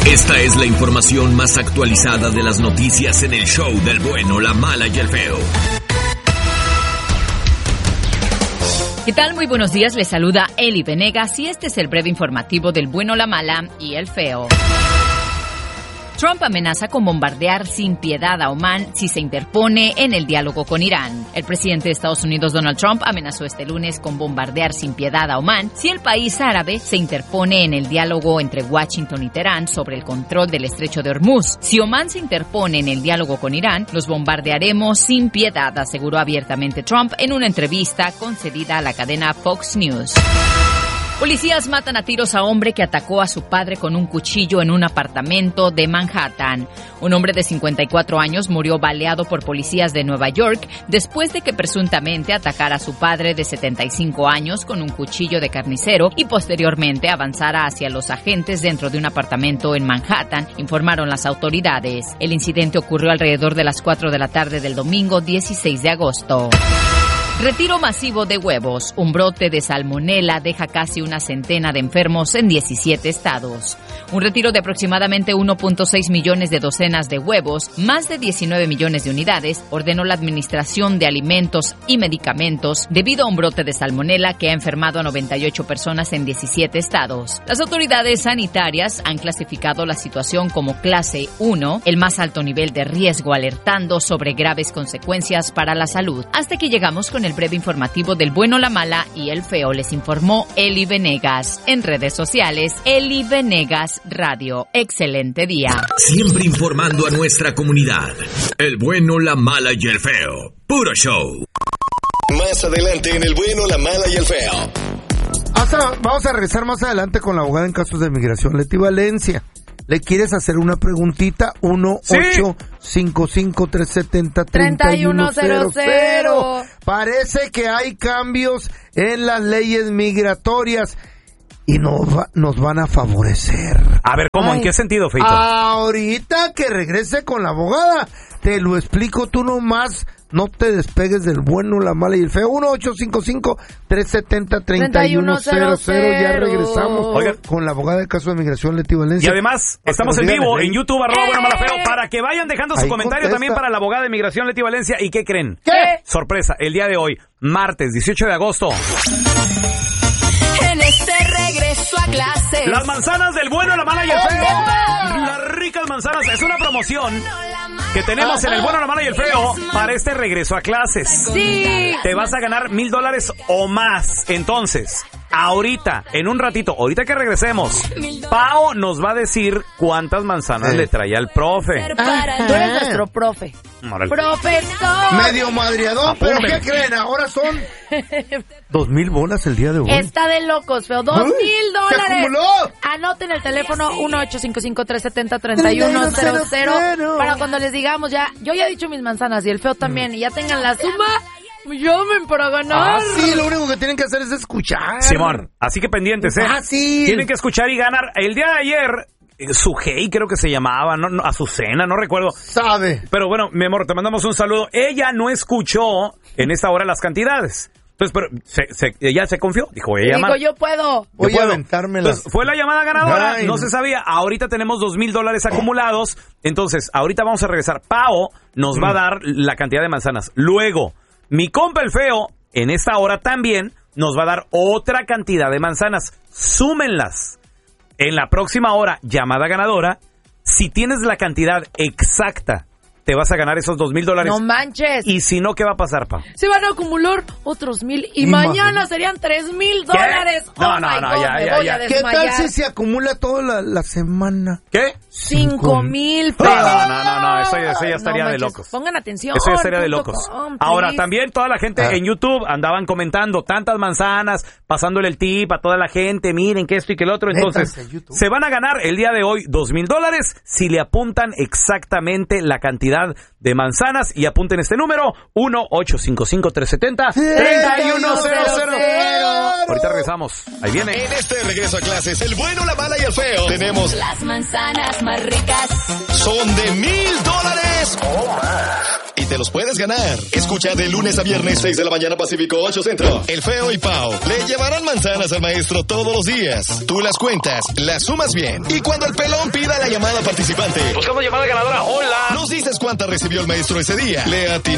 Esta es la información más actualizada de las noticias en el show del bueno, la mala y el feo. ¿Qué tal? Muy buenos días, les saluda Eli Venegas y este es el breve informativo del bueno, la mala y el feo. Trump amenaza con bombardear sin piedad a Omán si se interpone en el diálogo con Irán. El presidente de Estados Unidos, Donald Trump, amenazó este lunes con bombardear sin piedad a Omán si el país árabe se interpone en el diálogo entre Washington y Teherán sobre el control del estrecho de Hormuz. Si Omán se interpone en el diálogo con Irán, los bombardearemos sin piedad, aseguró abiertamente Trump en una entrevista concedida a la cadena Fox News. Policías matan a tiros a hombre que atacó a su padre con un cuchillo en un apartamento de Manhattan. Un hombre de 54 años murió baleado por policías de Nueva York después de que presuntamente atacara a su padre de 75 años con un cuchillo de carnicero y posteriormente avanzara hacia los agentes dentro de un apartamento en Manhattan, informaron las autoridades. El incidente ocurrió alrededor de las 4 de la tarde del domingo 16 de agosto. Retiro masivo de huevos. Un brote de salmonela deja casi una centena de enfermos en 17 estados. Un retiro de aproximadamente 1.6 millones de docenas de huevos, más de 19 millones de unidades, ordenó la Administración de Alimentos y Medicamentos debido a un brote de salmonela que ha enfermado a 98 personas en 17 estados. Las autoridades sanitarias han clasificado la situación como clase 1, el más alto nivel de riesgo, alertando sobre graves consecuencias para la salud. Hasta que llegamos con el breve informativo del bueno, la mala y el feo, les informó Eli Venegas. En redes sociales, Eli Venegas Radio. Excelente día. Siempre informando a nuestra comunidad. El bueno, la mala y el feo. Puro show. Más adelante en el bueno, la mala y el feo. Vamos a regresar más adelante con la abogada en casos de migración, Leti Valencia. ¿Le quieres hacer una preguntita? 1-855-370-3100. Parece que hay cambios en las leyes migratorias y nos van a favorecer. A ver, ¿cómo? ¿En qué sentido, Feito? Ahorita que regrese con la abogada, te lo explico, tú nomás. No te despegues del bueno, la mala y el feo. 1-855-370-3100. Ya regresamos con la abogada del caso de migración, Leti Valencia. Y además, estamos en vivo en YouTube, @bueno, mala, feo, para que vayan dejando su comentario también para la abogada de migración, Leti Valencia. ¿Y qué creen? ¿Qué? Sorpresa, el día de hoy, martes 18 de agosto. En este regreso a clases. Las manzanas del bueno, la mala y el feo. Las ricas manzanas. Es una promoción que tenemos en el bueno, la mala y el feo para este regreso a clases. Sí. Te vas a ganar $1,000 o más. Entonces, ahorita, en un ratito, ahorita que regresemos, Pao nos va a decir cuántas manzanas le traía al profe. Tú eres nuestro profe. Profesor. Medio madriadón, pero ¿qué creen? Ahora son 2,000 bolas el día de hoy. Está de locos, feo. $2,000. ¡Se acumuló! Anoten el teléfono 1-855-370-3100 para cuando les digamos ya. Yo ya he dicho mis manzanas y el feo también. Y ya tengan la suma. Llamen para ganar. Sí, lo único que tienen que hacer es escuchar. Simón, así que pendientes, Fácil. Tienen que escuchar y ganar. El día de ayer, Sujei creo que se llamaba, no, Azucena, no recuerdo. Sabe. Pero bueno, mi amor, te mandamos un saludo. Ella no escuchó en esta hora las cantidades. Entonces, pero ella se confió. Dijo, yo puedo. Voy a aventármela. Entonces, fue la llamada ganadora. Ay, no se sabía. Ahorita tenemos $2,000 acumulados. Entonces, ahorita vamos a regresar. Pao nos va a dar la cantidad de manzanas. Luego, mi compa el feo, en esta hora también, nos va a dar otra cantidad de manzanas. Súmenlas. En la próxima hora, llamada ganadora, si tienes la cantidad exacta, te vas a ganar esos $2,000. No manches. Y si no, ¿qué va a pasar, pa? Se van a acumular otros 1,000 y mañana serían $3,000. No, ya. ¿Qué tal si se acumula toda la semana? ¿Qué? 5,000. No, eso ya estaría de locos. Pongan atención. Eso ya estaría de locos. Ahora, también toda la gente en YouTube andaban comentando tantas manzanas, pasándole el tip a toda la gente, miren que esto y que el otro. Entonces, se van a ganar el día de hoy $2,000 si le apuntan exactamente la cantidad de manzanas y apunten este número 1-855-370-3100. Ahorita regresamos. Ahí viene. En este regreso a clases, el bueno, la mala y el feo, tenemos las manzanas más ricas. Son de $1,000 o más. Y y te los puedes ganar. Escucha de lunes a viernes 6 de la mañana Pacífico 8 Centro. El Feo y Pao le llevarán manzanas al maestro todos los días. Tú las cuentas, las sumas bien. Y cuando el pelón pida la llamada participante, buscamos llamada ganadora. Hola. nos dices cuánta recibió el maestro ese día. Le